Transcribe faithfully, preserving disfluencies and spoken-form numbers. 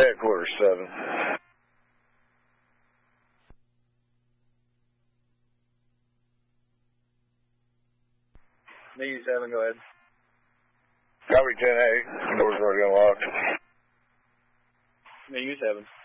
headquarters seven. Me seven, go ahead. Copy ten A. Doors already unlocked. Me seven.